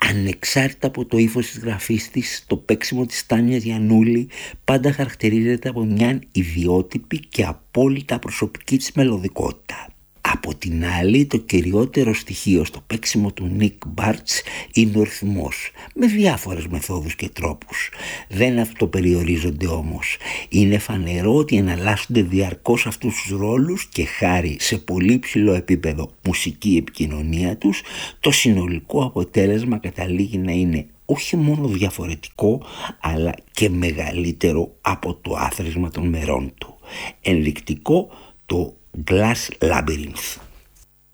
Ανεξάρτητα από το ύφος της γραφής της, το παίξιμο της Τάνιας Γιαννούλη πάντα χαρακτηρίζεται από μια ιδιότυπη και απόλυτα προσωπική της μελωδικότητα. Από την άλλη, το κυριότερο στοιχείο στο παίξιμο του Νίκ Μπάρτς είναι ο ρυθμός, με διάφορες μεθόδους και τρόπους. Δεν αυτοπεριορίζονται όμως. Είναι φανερό ότι εναλλάσσονται διαρκώς αυτούς τους ρόλους και χάρη σε πολύ ψηλό επίπεδο μουσική επικοινωνία τους, το συνολικό αποτέλεσμα καταλήγει να είναι όχι μόνο διαφορετικό, αλλά και μεγαλύτερο από το άθροισμα των μερών του. Ενδεικτικό το Glass Labyrinth.